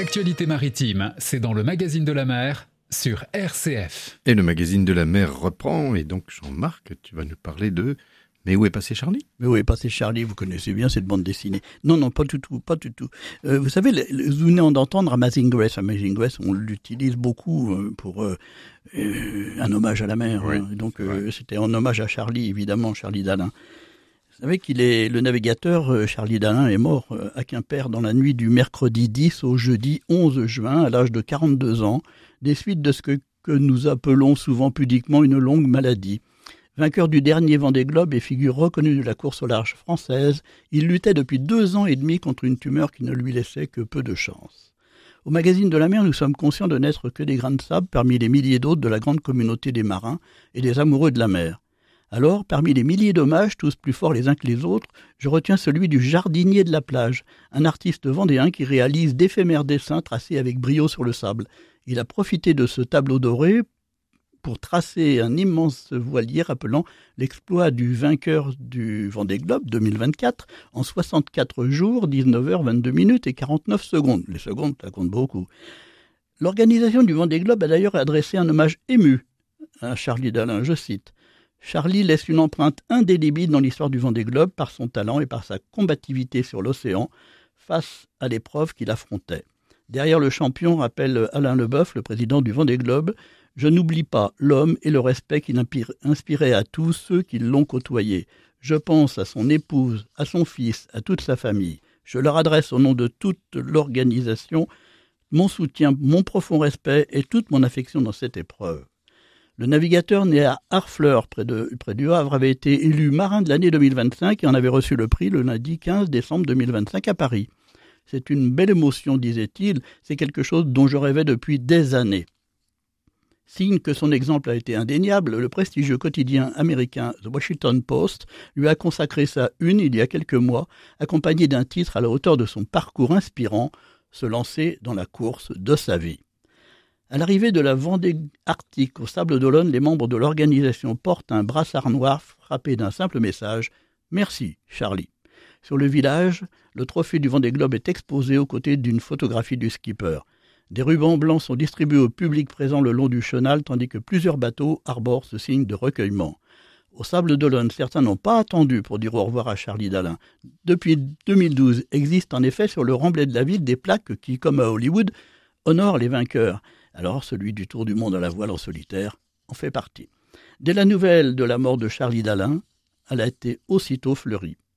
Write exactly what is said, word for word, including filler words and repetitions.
l'actualité maritime, c'est dans le magazine de la mer sur R C F. Et le magazine de la mer reprend, et donc Jean-Marc, tu vas nous parler de « Mais où est passé Charlie ?» Mais où est passé Charlie, vous connaissez bien cette bande dessinée. Non, non, pas du tout, pas du tout. Euh, vous savez, vous venez d'entendre Amazing Grace. Amazing Grace, on l'utilise beaucoup pour euh, euh, un hommage à la mer. Oui, hein. Donc euh, c'était en hommage à Charlie, évidemment, Charlie Dalin. Vous savez qu'il est le navigateur Charlie Dalin est mort à Quimper dans la nuit du mercredi dix au jeudi onze juin à l'âge de quarante-deux ans, des suites de ce que, que nous appelons souvent pudiquement une longue maladie. Vainqueur du dernier Vendée Globe et figure reconnue de la course au large française, il luttait depuis deux ans et demi contre une tumeur qui ne lui laissait que peu de chance. Au magazine de la mer, nous sommes conscients de n'être que des grains de sable parmi les milliers d'autres de la grande communauté des marins et des amoureux de la mer. Alors, parmi les milliers d'hommages, tous plus forts les uns que les autres, je retiens celui du jardinier de la plage, un artiste vendéen qui réalise d'éphémères dessins tracés avec brio sur le sable. Il a profité de ce tableau doré pour tracer un immense voilier rappelant l'exploit du vainqueur du Vendée Globe deux mille vingt-quatre en soixante-quatre jours, dix-neuf heures vingt-deux minutes et quarante-neuf secondes. Les secondes, ça compte beaucoup. L'organisation du Vendée Globe a d'ailleurs adressé un hommage ému à Charlie Dalin, je cite. Charlie laisse une empreinte indélébile dans l'histoire du Vendée Globe par son talent et par sa combativité sur l'océan face à l'épreuve qu'il affrontait. Derrière le champion, rappelle Alain Leboeuf, le président du Vendée Globe, je n'oublie pas l'homme et le respect qu'il inspirait à tous ceux qui l'ont côtoyé. Je pense à son épouse, à son fils, à toute sa famille. Je leur adresse au nom de toute l'organisation mon soutien, mon profond respect et toute mon affection dans cette épreuve. Le navigateur né à Harfleur, près, de, près du Havre, avait été élu marin de l'année deux mille vingt-cinq et en avait reçu le prix le lundi quinze décembre deux mille vingt-cinq à Paris. C'est une belle émotion, disait-il, c'est quelque chose dont je rêvais depuis des années. Signe que son exemple a été indéniable, le prestigieux quotidien américain The Washington Post lui a consacré sa une il y a quelques mois, accompagné d'un titre à la hauteur de son parcours inspirant, se lancer dans la course de sa vie. À l'arrivée de la Vendée Arctique au Sables d'Olonne, les membres de l'organisation portent un brassard noir frappé d'un simple message « Merci, Charlie ». Sur le village, le trophée du Vendée Globe est exposé aux côtés d'une photographie du skipper. Des rubans blancs sont distribués au public présent le long du chenal, tandis que plusieurs bateaux arborent ce signe de recueillement. Au Sables d'Olonne, certains n'ont pas attendu pour dire au revoir à Charlie Dalin. Depuis deux mille douze, existent en effet sur le remblai de la ville des plaques qui, comme à Hollywood, honorent les vainqueurs. Alors celui du Tour du monde à la voile en solitaire en fait partie. Dès la nouvelle de la mort de Charlie Dalin, elle a été aussitôt fleurie.